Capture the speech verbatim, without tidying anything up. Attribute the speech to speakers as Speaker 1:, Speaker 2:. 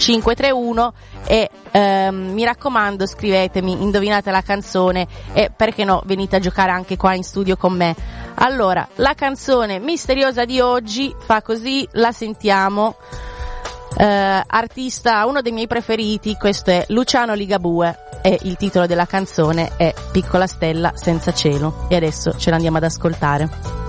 Speaker 1: cinque tre uno e ehm, mi raccomando scrivetemi, indovinate la canzone e perché no venite a giocare anche qua in studio con me. Allora, la canzone misteriosa di oggi fa così, la sentiamo. Uh, artista, uno dei miei preferiti, questo è Luciano Ligabue e il titolo della canzone è Piccola stella senza cielo, e adesso ce l'andiamo ad ascoltare.